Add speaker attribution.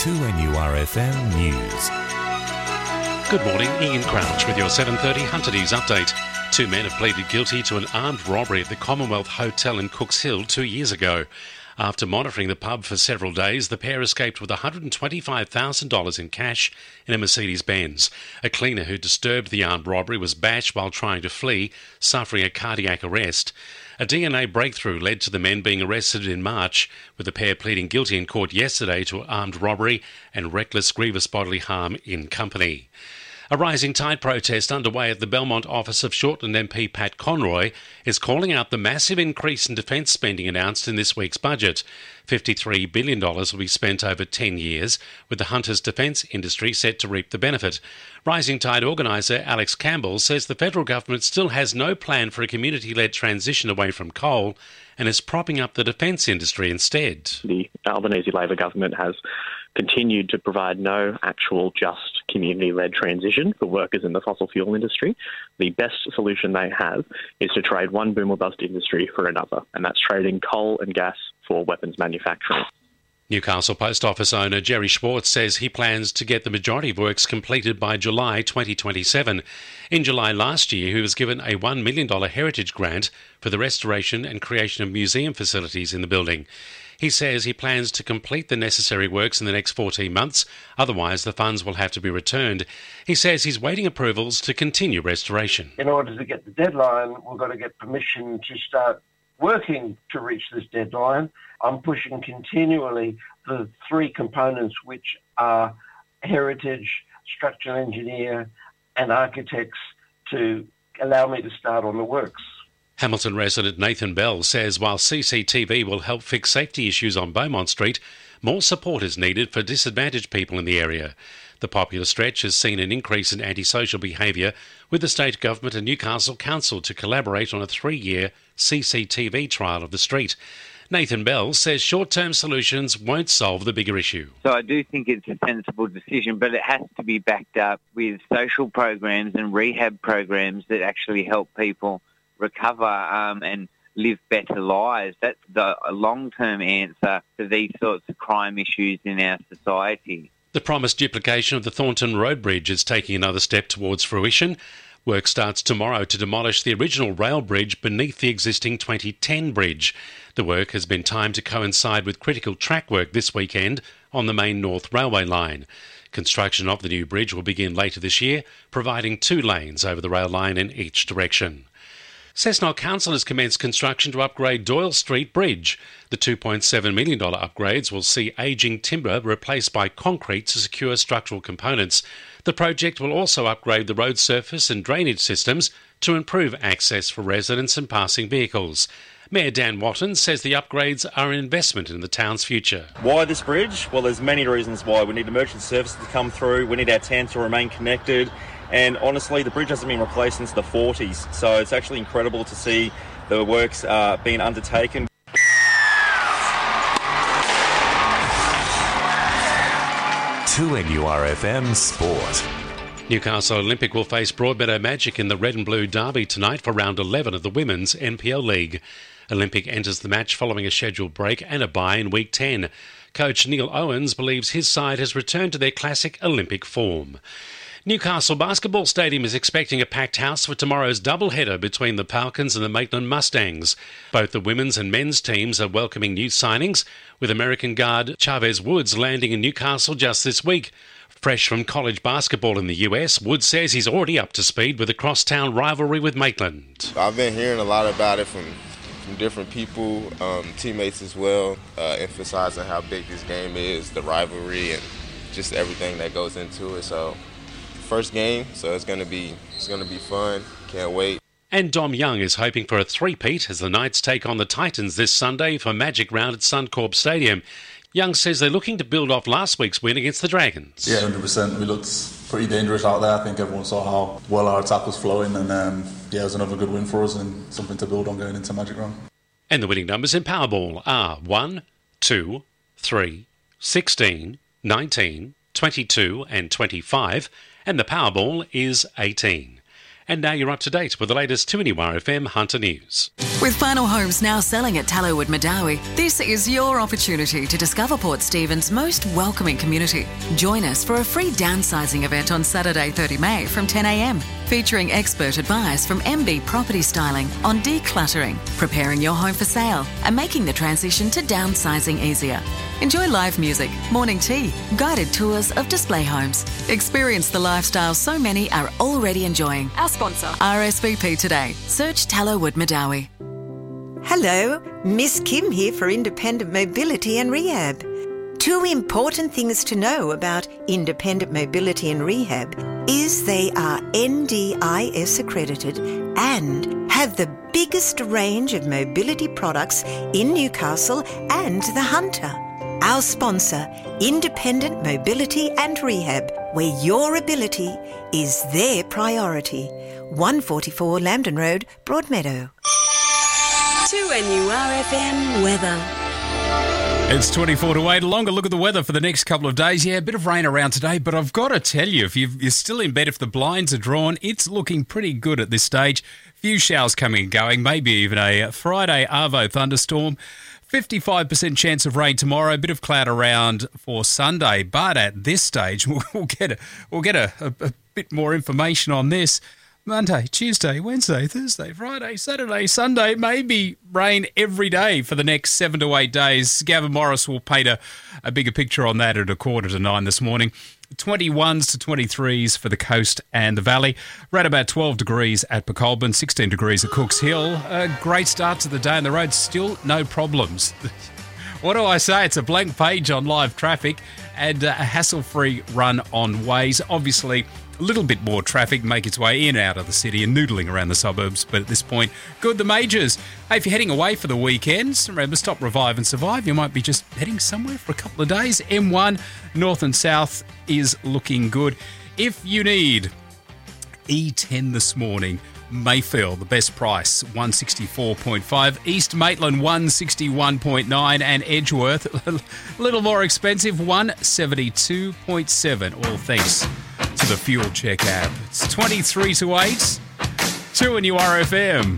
Speaker 1: 2NURFM News.
Speaker 2: Good morning, Ian Crouch with your 7:30 Hunter News update. Two men have pleaded guilty to an armed robbery at the Commonwealth Hotel in Cooks Hill 2 years ago. After monitoring the pub for several days, the pair escaped with $125,000 in cash in a Mercedes-Benz. A cleaner who disturbed the armed robbery was bashed while trying to flee, suffering a cardiac arrest. A DNA breakthrough led to the men being arrested in March, with the pair pleading guilty in court yesterday to armed robbery and reckless grievous bodily harm in company. A rising tide protest underway at the Belmont office of Shortland MP Pat Conroy is calling out the massive increase in defence spending announced in this week's budget. $53 billion will be spent over 10 years, with the Hunters defence industry set to reap the benefit. Rising Tide organiser Alex Campbell says the federal government still has no plan for a community-led transition away from coal and is propping up the defence industry instead.
Speaker 3: The Albanese Labor government has continued to provide no actual just community-led transition for workers in the fossil fuel industry. The best solution they have is to trade one boom or bust industry for another, and that's trading coal and gas for weapons manufacturing.
Speaker 2: Newcastle Post Office owner Jerry Schwartz says he plans to get the majority of works completed by July 2027. In July last year, he was given a $1 million heritage grant for the restoration and creation of museum facilities in the building. He says he plans to complete the necessary works in the next 14 months, otherwise the funds will have to be returned. He says he's waiting approvals to continue restoration.
Speaker 4: In order to get the deadline, we've got to get permission to start working to reach this deadline. I'm pushing continually for three components, which are heritage, structural engineer and architects, to allow me to start on the works.
Speaker 2: Hamilton resident Nathan Bell says while CCTV will help fix safety issues on Beaumont Street, more support is needed for disadvantaged people in the area. The popular stretch has seen an increase in antisocial behaviour, with the state government and Newcastle Council to collaborate on a 3-year CCTV trial of the street. Nathan Bell says short-term solutions won't solve the bigger issue.
Speaker 5: So I do think it's a sensible decision, but it has to be backed up with social programs and rehab programs that actually help people recover and live better lives. That's the long-term answer to these sorts of crime issues in our society.
Speaker 2: The promised duplication of the Thornton Road Bridge is taking another step towards fruition. Work starts tomorrow to demolish the original rail bridge beneath the existing 2010 bridge. The work has been timed to coincide with critical track work this weekend on the main North Railway line. Construction of the new bridge will begin later this year, providing 2 lanes over the rail line in each direction. Cessnock Council has commenced construction to upgrade Doyle Street Bridge. The $2.7 million upgrades will see ageing timber replaced by concrete to secure structural components. The project will also upgrade the road surface and drainage systems to improve access for residents and passing vehicles. Mayor Dan Watton says the upgrades are an investment in the town's future.
Speaker 6: Why this bridge? Well, there's many reasons why. We need emergency services to come through. We need our town to remain connected. And honestly, the bridge hasn't been replaced since the 40s. So it's actually incredible to see the works being undertaken.
Speaker 1: NURFM Sport.
Speaker 2: Newcastle Olympic will face Broadmeadow Magic in the Red and Blue Derby tonight for round 11 of the Women's NPL League. Olympic enters the match following a scheduled break and a bye in Week 10. Coach Neil Owens believes his side has returned to their classic Olympic form. Newcastle Basketball Stadium is expecting a packed house for tomorrow's doubleheader between the Falcons and the Maitland Mustangs. Both the women's and men's teams are welcoming new signings, with American guard Chavez Woods landing in Newcastle just this week. Fresh from college basketball in the US, Woods says he's already up to speed with the crosstown rivalry with Maitland.
Speaker 7: I've been hearing a lot about it from different people, teammates as well, emphasizing how big this game is, the rivalry, and just everything that goes into it. So, first game, so it's gonna be fun. Can't wait.
Speaker 2: And Dom Young is hoping for a three-peat as the Knights take on the Titans this Sunday for Magic Round at Suncorp Stadium. Young says they're looking to build off last week's win against the Dragons.
Speaker 8: Yeah, 100%. We looked pretty dangerous out there. I think everyone saw how well our attack was flowing, and it was another good win for us and something to build on going into Magic Round.
Speaker 2: And the winning numbers in Powerball are 1, 2, 3, 16, 19, 22 and 25, and the Powerball is 18. And now you're up to date with the latest 2NURFM Hunter News.
Speaker 9: With final homes now selling at Tallowood Madawi, this is your opportunity to discover Port Stephens' most welcoming community. Join us for a free downsizing event on Saturday 30 May from 10 a.m, featuring expert advice from MB Property Styling on decluttering, preparing your home for sale and making the transition to downsizing easier. Enjoy live music, morning tea, guided tours of display homes. Experience the lifestyle so many are already enjoying. Our sponsor, RSVP today. Search Tallowood Madawi.
Speaker 10: Hello, Miss Kim here for Independent Mobility and Rehab. 2 important things to know about Independent Mobility and Rehab is they are NDIS accredited and have the biggest range of mobility products in Newcastle and the Hunter. Our sponsor, Independent Mobility and Rehab, where your ability is their priority. 144 Lambton Road, Broadmeadow.
Speaker 11: 2NURFM weather.
Speaker 12: It's 24 to 8. A longer look at the weather for the next couple of days. Yeah, a bit of rain around today, but I've got to tell you, if you're still in bed, if the blinds are drawn, it's looking pretty good at this stage. Few showers coming and going, maybe even a Friday arvo thunderstorm. 55% chance of rain tomorrow, a bit of cloud around for Sunday, but at this stage, we'll get a bit more information on this. Monday, Tuesday, Wednesday, Thursday, Friday, Saturday, Sunday, maybe rain every day for the next 7 to 8 days. Gavin Morris will paint a bigger picture on that at 8:45 this morning. 21s to 23s for the coast and the valley. Right about 12 degrees at Pecolbin, 16 degrees at Cooks Hill. A great start to the day on the road, still no problems. What do I say? It's a blank page on live traffic and a hassle-free run on ways. Obviously, a little bit more traffic make its way in and out of the city and noodling around the suburbs, but at this point, good the majors. Hey, if you're heading away for the weekends, remember, stop, revive and survive. You might be just heading somewhere for a couple of days. M1, north and south, is looking good. If you need E10 this morning, Mayfield, the best price, 164.5. East Maitland, 161.9. And Edgeworth, a little more expensive, 172.7. All thanks to the Fuel Check app. It's 23 to 8. 2NURFM.